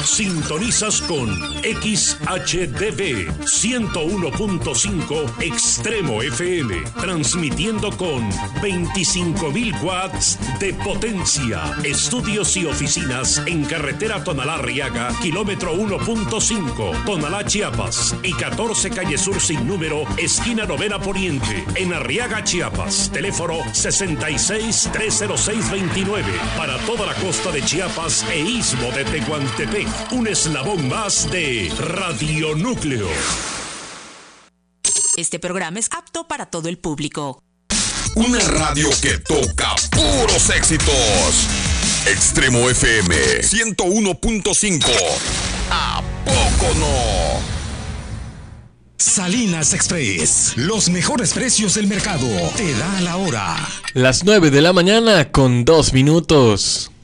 Sintonizas con XHDB 101.5 Extremo FM, transmitiendo con 25.000 watts de potencia. Estudios y oficinas en carretera Tonalá-Arriaga, kilómetro 1.5, Tonalá, Chiapas, y 14 calle Sur sin número, esquina Novena Poniente, en Arriaga, Chiapas. Teléfono 66-306-29 para toda la costa de Chiapas e istmo de Tehuantepec. Un eslabón más de Radio Núcleo. Este programa es apto para todo el público. Una radio que toca puros éxitos. Extremo FM 101.5. ¿A poco no? Salinas Express, los mejores precios del mercado. Te da la hora. Las 9 de la mañana con 2 minutos.